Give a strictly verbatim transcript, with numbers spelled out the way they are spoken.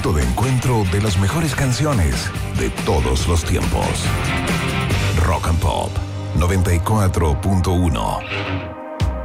punto de encuentro de las mejores canciones de todos los tiempos. Rock and Pop noventa y cuatro punto uno.